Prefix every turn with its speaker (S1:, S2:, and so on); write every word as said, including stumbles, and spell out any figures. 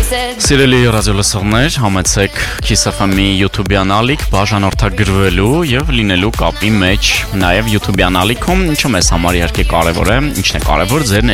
S1: Սիրելի ռադիոլսողներ, համեցեք Kiss F M-ի YouTube-յան ալիք բաժանորդագրվելու եւ լինելու կապի մեջ, նաեւ YouTube-յան ալիքում, ինչը մեզ համար իհարկե կարեւոր է, ինչն է կարեւոր ձեր